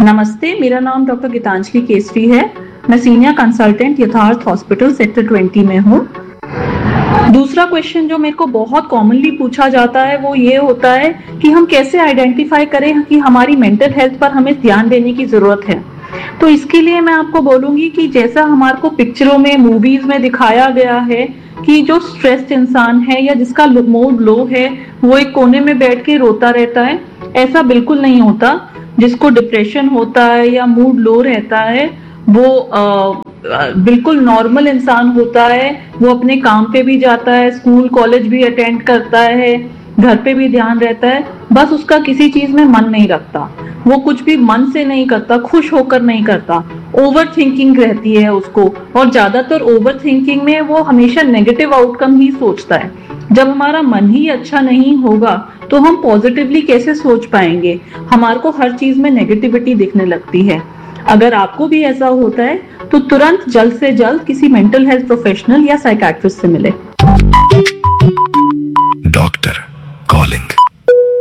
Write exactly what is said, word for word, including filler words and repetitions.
नमस्ते, मेरा नाम डॉक्टर गीतांजलि केसरी है। मैं सीनियर कंसल्टेंट यथार्थ हॉस्पिटल सेक्टर बीस में हूँ। दूसरा क्वेश्चन जो मेरे को बहुत कॉमनली पूछा जाता है वो ये होता है कि हम कैसे आइडेंटिफाई करें कि हमारी मेंटल हेल्थ पर हमें ध्यान देने की जरूरत है। तो इसके लिए मैं आपको बोलूंगी कि जैसा हमारे को पिक्चरों में, मूवीज में दिखाया गया है कि जो स्ट्रेस्ड इंसान है या जिसका मूड लो है वो एक कोने में बैठ के रोता रहता है, ऐसा बिल्कुल नहीं होता। जिसको डिप्रेशन होता है या मूड लो रहता है वो आ, बिल्कुल नॉर्मल इंसान होता है। वो अपने काम पे भी जाता है, स्कूल कॉलेज भी अटेंड करता है, घर पे भी ध्यान रहता है, बस उसका किसी चीज में मन नहीं रखता। वो कुछ भी मन से नहीं करता, खुश होकर नहीं करता। ओवर थिंकिंग रहती है उसको, और ज्यादातर ओवर थिंकिंग में वो हमेशा नेगेटिव आउटकम ही सोचता है। जब हमारा मन ही अच्छा नहीं होगा तो हम पॉजिटिवली कैसे सोच पाएंगे? हमारे को हर चीज में नेगेटिविटी दिखने लगती है। अगर आपको भी ऐसा होता है तो तुरंत जल्द से जल्द किसी मेंटल हेल्थ प्रोफेशनल या साइकियाट्रिस्ट से मिले। डॉक्टर